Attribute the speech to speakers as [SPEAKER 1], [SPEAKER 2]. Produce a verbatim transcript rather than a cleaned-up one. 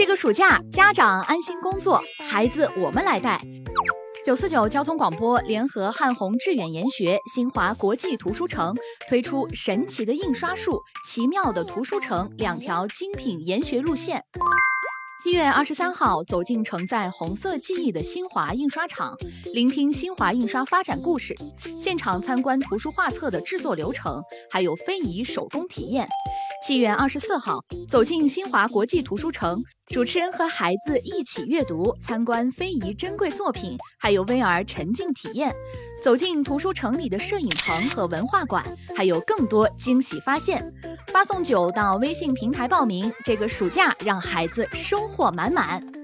[SPEAKER 1] 个暑假，家长安心工作，孩子我们来带。九四九交通广播联合汉宏致远研学、新华国际图书城推出神奇的印刷术、奇妙的图书城两条精品研学路线。七月二十三号，走进承载红色记忆的新华印刷厂，聆听新华印刷发展故事，现场参观图书画册的制作流程，还有非遗手工体验。七月二十四号，走进新华国际图书城，主持人和孩子一起阅读，参观非遗珍贵作品，还有 V R 沉浸体验。走进图书城里的摄影棚和文化馆，还有更多惊喜发现。发送九到微信平台报名，这个暑假让孩子收获满满。